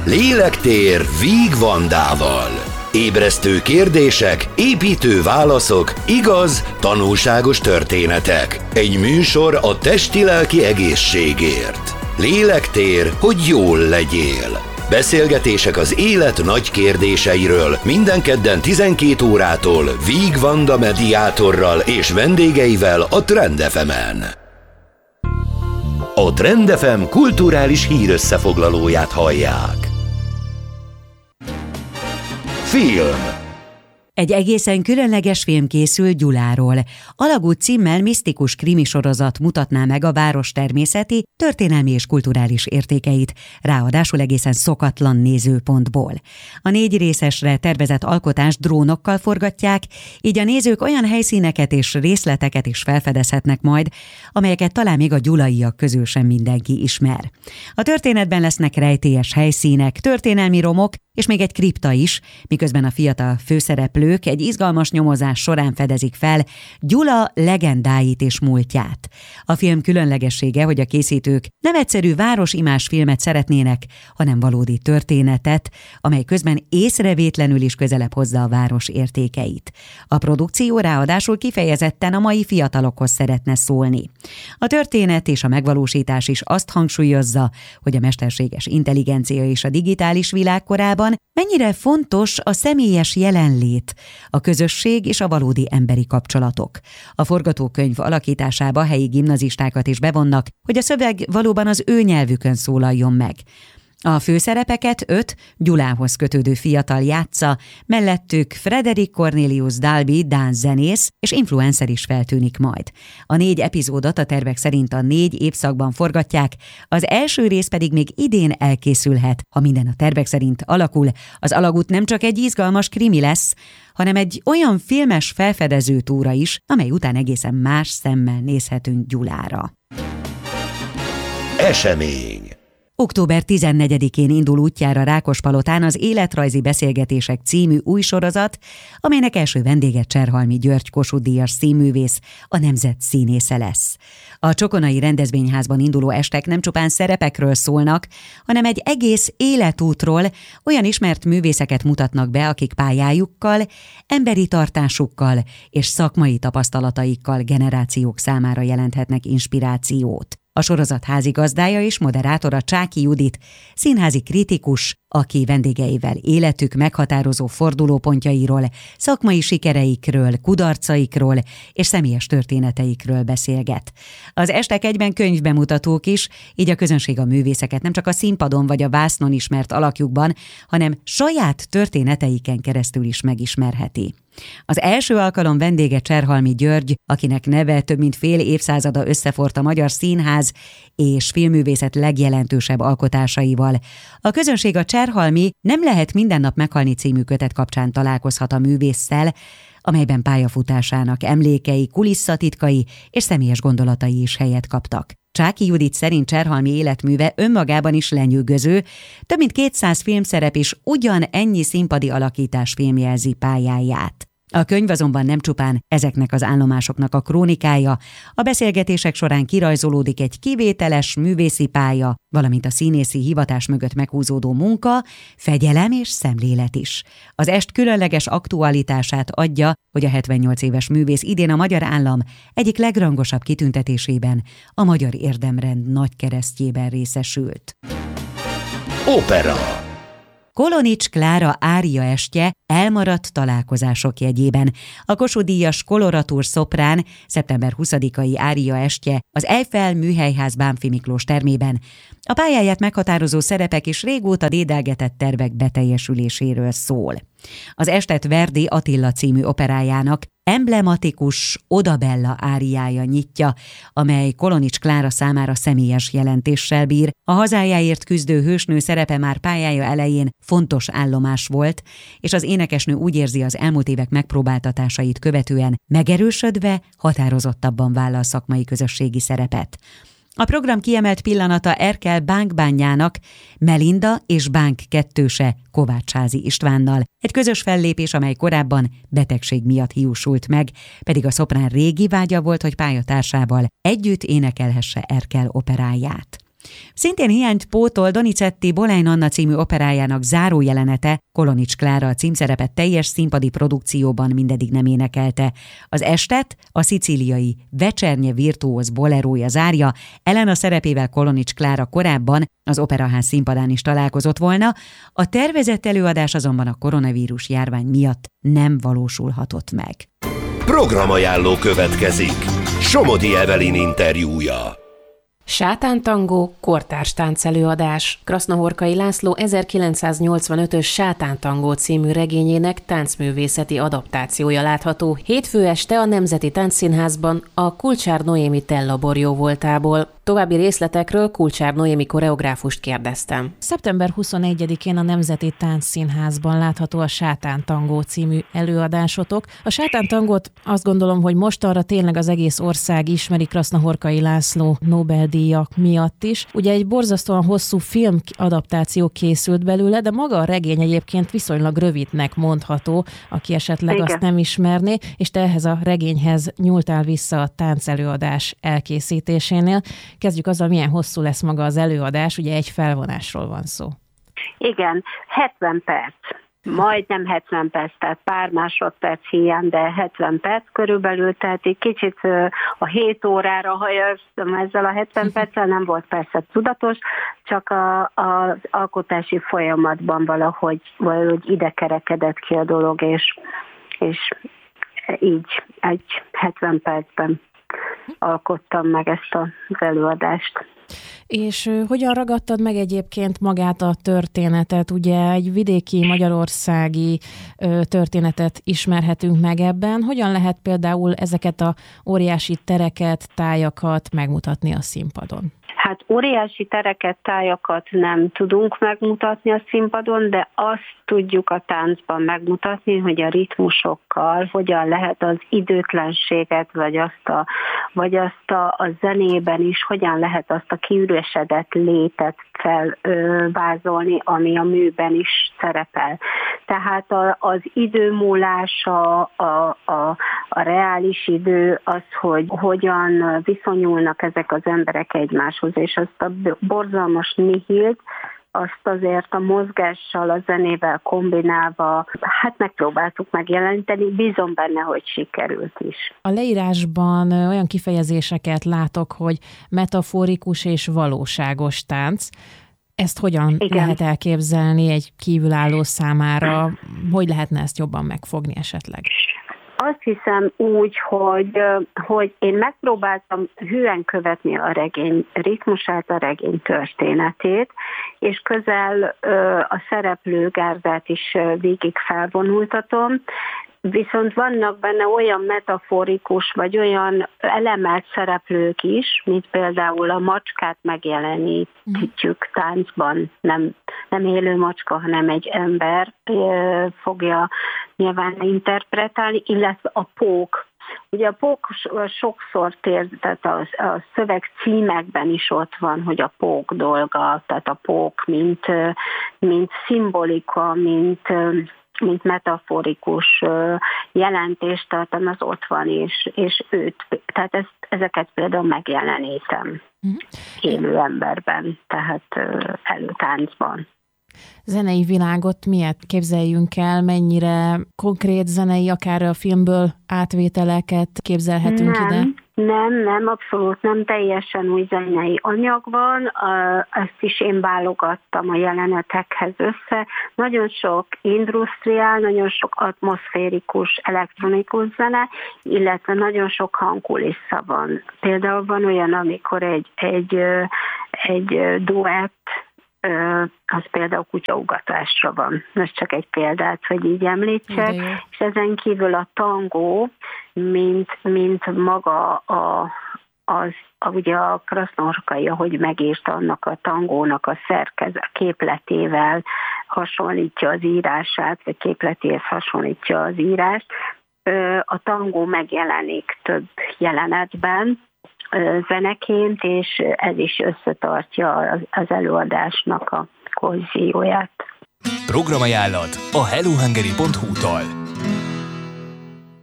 Lélektér Víg Vandával. Ébresztő kérdések, építő válaszok, igaz, tanulságos történetek. Egy műsor a testi-lelki egészségért. Lélektér, hogy jól legyél. Beszélgetések az élet nagy kérdéseiről minden kedden 12 órától Víg Vanda mediátorral és vendégeivel a Trend FM-en. A Trend FM kulturális hírösszefoglalóját hallják. Film. Egy egészen különleges film készül Gyuláról. Alagút címmel misztikus krimisorozat mutatná meg a város természeti, történelmi és kulturális értékeit, ráadásul egészen szokatlan nézőpontból. A 4 részesre tervezett alkotást drónokkal forgatják, így a nézők olyan helyszíneket és részleteket is felfedezhetnek majd, amelyeket talán még a gyulaiak közül sem mindenki ismer. A történetben lesznek rejtélyes helyszínek, történelmi romok, és még egy kripta is, miközben a fiatal főszereplők egy izgalmas nyomozás során fedezik fel Gyula legendáit és múltját. A film különlegessége, hogy a készítők nem egyszerű városimás filmet szeretnének, hanem valódi történetet, amely közben észrevétlenül is közelebb hozza a város értékeit. A produkció ráadásul kifejezetten a mai fiatalokhoz szeretne szólni. A történet és a megvalósítás is azt hangsúlyozza, hogy a mesterséges intelligencia és a digitális világ korában mennyire fontos a személyes jelenlét, a közösség és a valódi emberi kapcsolatok. A forgatókönyv alakításába helyi gimnazistákat is bevonnak, hogy a szöveg valóban az ő nyelvükön szólaljon meg. A főszerepeket 5 Gyulához kötődő fiatal játsza, mellettük Frederick Cornelius Dalby dán zenész és influencer is feltűnik majd. A 4 epizódot a tervek szerint a 4 évszakban forgatják, az első rész pedig még idén elkészülhet. Ha minden a tervek szerint alakul, az Alagút nem csak egy izgalmas krimi lesz, hanem egy olyan filmes felfedező túra is, amely után egészen más szemmel nézhetünk Gyulára. Esemény. Október 14-én indul útjára Rákospalotán az Életrajzi Beszélgetések című új sorozat, amelynek első vendége Cserhalmi György Kossuth-díjas színművész, a nemzet színésze lesz. A Csokonai Rendezvényházban induló estek nem csupán szerepekről szólnak, hanem egy egész életútról, olyan ismert művészeket mutatnak be, akik pályájukkal, emberi tartásukkal és szakmai tapasztalataikkal generációk számára jelenthetnek inspirációt. A sorozat házigazdája és moderátora Csáky Judit, színházi kritikus, aki vendégeivel életük meghatározó fordulópontjairól, szakmai sikereikről, kudarcaikról és személyes történeteikről beszélget. Az estek egyben könyvbemutatók is, így a közönség a művészeket nem csak a színpadon vagy a vásznon ismert alakjukban, hanem saját történeteiken keresztül is megismerheti. Az első alkalom vendége Cserhalmi György, akinek neve több mint fél évszázada összeforrt a magyar színház és filmművészet legjelentősebb alkotásaival. A közönség a Cserhalmi Nem lehet minden nap meghalni című kötet kapcsán találkozhat a művésszel, amelyben pályafutásának emlékei, kulisszatitkai és személyes gondolatai is helyet kaptak. Csáky Judit szerint Cserhalmi életműve önmagában is lenyűgöző, több mint 200 filmszerep és ugyanennyi színpadi alakítás filmjelzi pályáját. A könyv azonban nem csupán ezeknek az állomásoknak a krónikája, a beszélgetések során kirajzolódik egy kivételes művészi pálya, valamint a színészi hivatás mögött meghúzódó munka, fegyelem és szemlélet is. Az est különleges aktualitását adja, hogy a 78 éves művész idén a magyar állam egyik legrangosabb kitüntetésében, a Magyar Érdemrend nagykeresztjében részesült. Opera. Kolonics Klára ária estje elmaradt találkozások jegyében. A Kossuth-díjas koloratúr szoprán szeptember 20-ai ária estje az Eiffel Műhelyház Bánffy Miklós termében a pályáját meghatározó szerepek és régóta dédelgetett tervek beteljesüléséről szól. Az estet Verdi Attila című operájának emblematikus Oda Bella áriája nyitja, amely Kolonics Klára számára személyes jelentéssel bír. A hazájáért küzdő hősnő szerepe már pályája elején fontos állomás volt, és az énekesnő úgy érzi, az elmúlt évek megpróbáltatásait követően megerősödve határozottabban vállal szakmai közösségi szerepet. A program kiemelt pillanata Erkel bánkbányának, Melinda és bánk kettőse Kovácsházi Istvánnal. Egy közös fellépés, amely korábban betegség miatt hiúsult meg, pedig a szoprán régi vágya volt, hogy pályatársával együtt énekelhesse Erkel operáját. Szintén hiányt pótol Donizetti Bolein Anna című operájának zárójelenete, Kolonics Klára a címszerepet teljes színpadi produkcióban mindeddig nem énekelte. Az estet a szicíliai Večernje virtuóz bolerója zárja, Elena szerepével Kolonics Klára korábban az Operaház színpadán is találkozott volna, a tervezett előadás azonban a koronavírus járvány miatt nem valósulhatott meg. Programajánló következik. Somodi Evelyn interjúja. Sátántangó kortárs táncelőadás. Krasznahorkai László 1985-ös Sátántangó című regényének táncművészeti adaptációja látható hétfő este a Nemzeti Táncszínházban a Kulcsár Noémi Tella jóvoltából. További részletekről Kulcsár Noémi koreográfust kérdeztem. Szeptember 21-én a Nemzeti Táncszínházban látható a Sátántangó című előadásotok. A Sátántangót azt gondolom, hogy mostanra tényleg az egész ország ismeri Krasznahorkai László Nobel-díjak miatt is. Ugye egy borzasztóan hosszú filmadaptáció készült belőle, de maga a regény egyébként viszonylag rövidnek mondható, aki esetleg azt nem ismerné, és te ehhez a regényhez nyúltál vissza a táncelőadás elkészítésénél. Kezdjük azzal, milyen hosszú lesz maga az előadás, ugye egy felvonásról van szó. Igen, 70 perc. Majdnem 70 perc, tehát pár másodperc hiány, de 70 perc körülbelül, tehát egy kicsit a 7 órára hajaztam ezzel a 70 perccel, nem volt persze tudatos, csak az alkotási folyamatban valahogy ide kerekedett ki a dolog, és így egy 70 percben alkottam meg ezt az előadást. És hogyan ragadtad meg egyébként magát a történetet? Ugye egy vidéki magyarországi történetet ismerhetünk meg ebben. Hogyan lehet például ezeket a óriási tereket, tájakat megmutatni a színpadon? Hát óriási tereket, tájakat nem tudunk megmutatni a színpadon, de azt tudjuk a táncban megmutatni, hogy a ritmusokkal hogyan lehet az időtlenséget, vagy azt a zenében is, hogyan lehet azt a kiüresedett létet felvázolni, ami a műben is szerepel. Tehát az idő múlása, a reális idő, az, hogy hogyan viszonyulnak ezek az emberek egymáshoz, és azt a borzalmas nihilt, azt azért a mozgással, a zenével kombinálva, hát megpróbáltuk megjeleníteni, bízom benne, hogy sikerült is. A leírásban olyan kifejezéseket látok, hogy metaforikus és valóságos tánc. Ezt hogyan lehet elképzelni egy kívülálló számára? Hogy lehetne ezt jobban megfogni esetleg? Azt hiszem úgy, hogy én megpróbáltam hűen követni a regény ritmusát, a regény történetét, és közel a szereplőgárdát is végig felvonultatom, viszont vannak benne olyan metaforikus, vagy olyan elemelt szereplők is, mint például a macskát megjelenítjük táncban, nem élő macska, hanem egy ember fogja nyilván interpretálni, illetve a pók. Ugye a pók sokszor tehát a szöveg címekben is ott van, hogy a pók dolga, tehát a pók mint szimbolika, mint metaforikus jelentést tartalmaz, ott van, és tehát ezeket például megjelenítem élő emberben, tehát előtáncban. Zenei világot miért képzeljünk el, mennyire konkrét zenei, akár a filmből átvételeket képzelhetünk ide? Nem, abszolút nem, teljesen új zenei anyag van, ezt is én válogattam a jelenetekhez össze. Nagyon sok industriál, nagyon sok atmoszférikus, elektronikus zene, illetve nagyon sok hangkulissza van. Például van olyan, amikor egy duett, az például kutyaugatásra van. Most csak egy példát, hogy így említsek. És ezen kívül a tangó, mint maga ugye a Krasznahorkai, ahogy megírta annak a tangónak a képletével hasonlítja az írását, vagy képletéhez hasonlítja az írást. A tangó megjelenik több jelenetben, zeneként, és ez is összetartja az előadásnak a kohézióját. Programajánlat a hellohungary.hu-tól.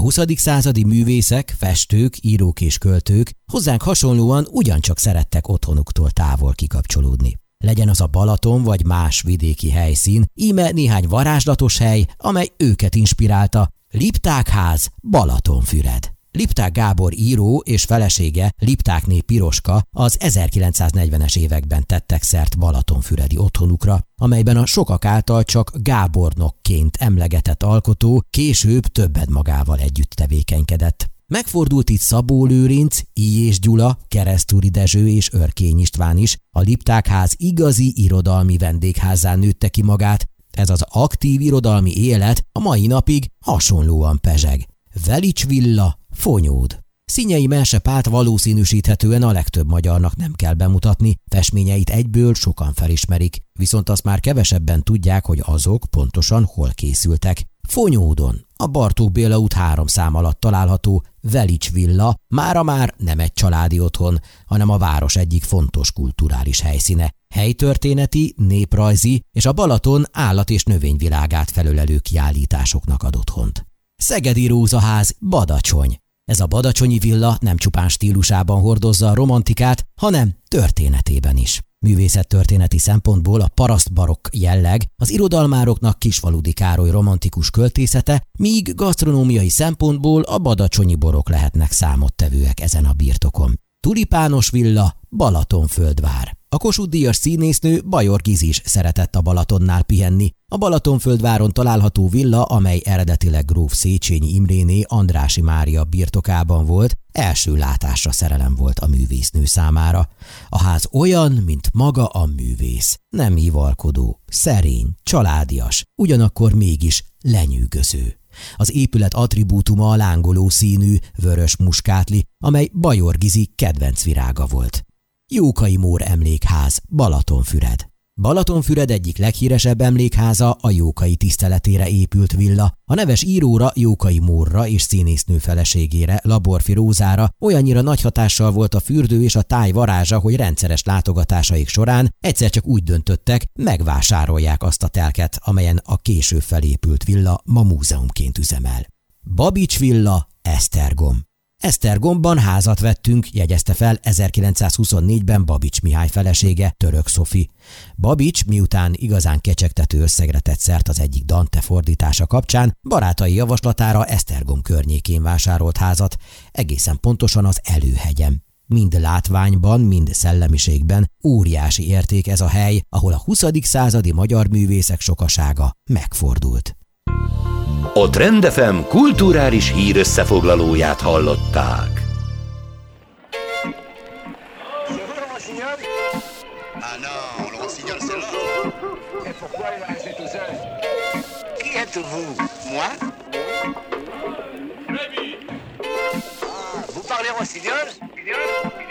20. századi művészek, festők, írók és költők hozzánk hasonlóan ugyancsak szerettek otthonuktól távol kikapcsolódni. Legyen az a Balaton vagy más vidéki helyszín, íme néhány varázslatos hely, amely őket inspirálta. Liptákház, Balatonfüred. Lipták Gábor író és felesége, Liptákné Piroska az 1940-es években tettek szert balatonfüredi otthonukra, amelyben a sokak által csak Gábornokként emlegetett alkotó később többed magával együtt tevékenykedett. Megfordult itt Szabó Lőrinc, Illyés Gyula, Keresztúri Dezső és Örkény István is, a Liptákház igazi irodalmi vendégházán nőtte ki magát. Ez az aktív irodalmi élet a mai napig hasonlóan pezseg. Velics villa, Fonyód. Színyei Melsepát valószínűsíthetően a legtöbb magyarnak nem kell bemutatni, festményeit egyből sokan felismerik, viszont azt már kevesebben tudják, hogy azok pontosan hol készültek. Fonyódon, a Bartók Béla út 3 szám alatt található Velics villa mára már nem egy családi otthon, hanem a város egyik fontos kulturális helyszíne. Helytörténeti, néprajzi és a Balaton állat- és növényvilágát felölelő kiállításoknak ad otthont. Szegedi Rózaház, Badacsony. Ez a badacsonyi villa nem csupán stílusában hordozza a romantikát, hanem történetében is. Művészettörténeti szempontból a parasztbarokk jelleg az irodalmároknak Kisfaludy Károly romantikus költészete, míg gasztronómiai szempontból a badacsonyi borok lehetnek számottevőek ezen a birtokon. Tulipános villa, Balatonföldvár. A Kossuth-díjas színésznő Bajor Gizi is szeretett a Balatonnál pihenni. A Balatonföldváron található villa, amely eredetileg gróf Széchenyi Imréné Andrássy Mária birtokában volt, első látásra szerelem volt a művésznő számára. A ház olyan, mint maga a művész. Nem hivalkodó, szerény, családias, ugyanakkor mégis lenyűgöző. Az épület attribútuma a lángoló színű, vörös muskátli, amely Bajor Gizi kedvenc virága volt. Jókai Mór emlékház, Balatonfüred. Balatonfüred egyik leghíresebb emlékháza a Jókai tiszteletére épült villa. A neves íróra, Jókai Mórra és színésznő feleségére, Laborfi Rózára olyannyira nagy hatással volt a fürdő és a táj varázsa, hogy rendszeres látogatásaik során egyszer csak úgy döntöttek, megvásárolják azt a telket, amelyen a később felépült villa ma múzeumként üzemel. Babics villa, Esztergom. Esztergomban házat vettünk, jegyezte fel 1924-ben Babics Mihály felesége, Török Szofi. Babics, miután igazán kecsegtető összegre tett szert az egyik Dante fordítása kapcsán, barátai javaslatára Esztergom környékén vásárolt házat, egészen pontosan az Előhegyen. Mind látványban, mind szellemiségben óriási érték ez a hely, ahol a 20. századi magyar művészek sokasága megfordult. A Trend FM kulturális hírösszefoglalóját hallották. Ah non, le rossignol c'est là. Et pourquoi il va rester tout seul? Qui êtes-vous? Moi? Ah, vous parlez rossignol?